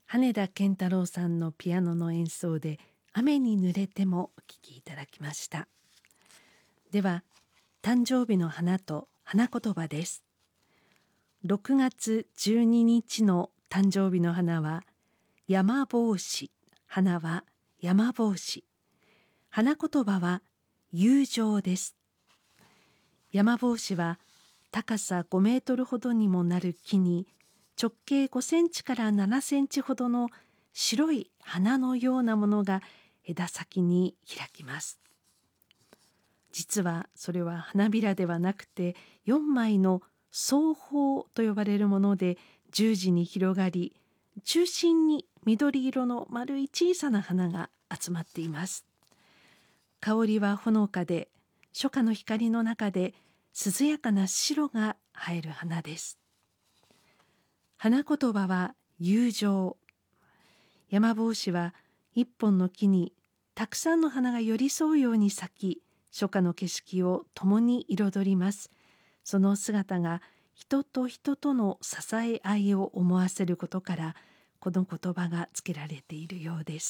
羽田健太郎さんのピアノの演奏で雨に濡れてもお聴きいただきました。では誕生日の花と花言葉です。6月12日の誕生日の花は山帽子、花は山帽子、花言葉は友情です。山帽子は高さ5メートルほどにもなる木に直径5センチから7センチほどの白い花のようなものが枝先に開きます。実はそれは花びらではなくて4枚の双峰と呼ばれるもので十字に広がり、中心に緑色の丸い小さな花が集まっています。香りはほのかで、初夏の光の中で涼やかな白が映える花です。花言葉は友情。山帽子は一本の木にたくさんの花が寄り添うように咲き、初夏の景色を共に彩ります。その姿が人と人との支え合いを思わせることから、この言葉が付けられているようです。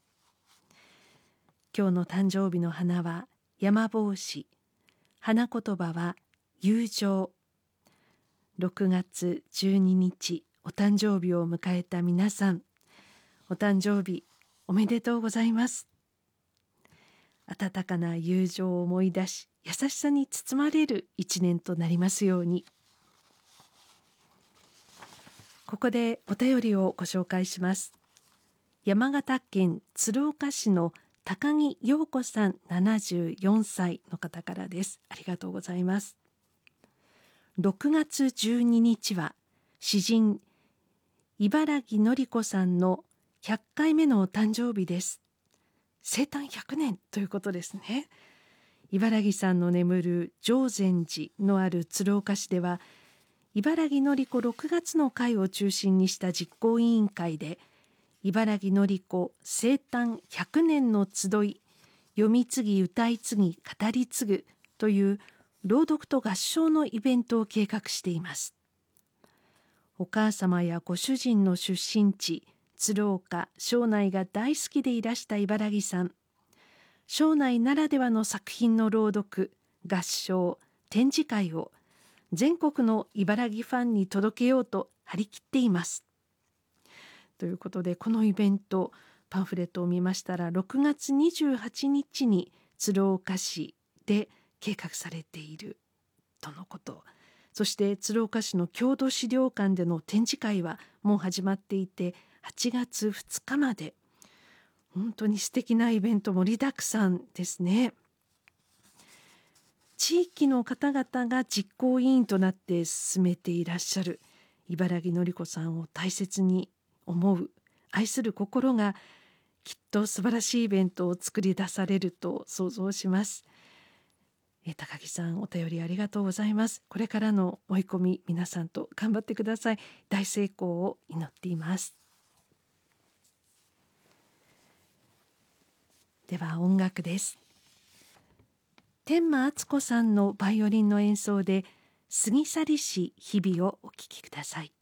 今日の誕生日の花は山帽子。花言葉は友情。6月12日、お誕生日を迎えた皆さん、お誕生日おめでとうございます。温かな友情を思い出し、優しさに包まれる一年となりますように。ここでお便りをご紹介します。山形県鶴岡市の高木陽子さん74歳の方からです。ありがとうございます。6月12日は詩人茨城のり子さんの100回目のお誕生日です。生誕100年ということですね。茨城さんの眠る常禅寺のある鶴岡市では、茨城のり子6月の会を中心にした実行委員会で、茨城のり子生誕100年の集い、読み継ぎ歌い継ぎ語り継ぐという朗読と合唱のイベントを計画しています。お母様やご主人の出身地、鶴岡、庄内が大好きでいらした茨城さん。庄内ならではの作品の朗読、合唱、展示会を全国の茨城ファンに届けようと張り切っています。ということで、このイベント、パンフレットを見ましたら、6月28日に鶴岡市で計画されているとのこと。そして鶴岡市の郷土資料館での展示会はもう始まっていて、8月2日まで本当に素敵なイベント盛りだくさんですね。地域の方々が実行委員となって進めていらっしゃる茨城のり子さんを大切に思う愛する心がきっと素晴らしいイベントを作り出されると想像します。高木さん、お便りありがとうございます。これからの追い込み、皆さんと頑張ってください。大成功を祈っています。では音楽です。天満敦子さんのバイオリンの演奏で過ぎ去りし日々をお聴きください。